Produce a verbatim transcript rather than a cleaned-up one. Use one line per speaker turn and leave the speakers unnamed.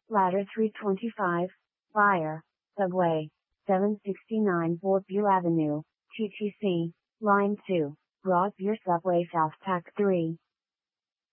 Ladder three twenty-five, Fire, Subway, seven sixty-nine Broadview Avenue, T T C, Line two, Broadview Subway South Tack three.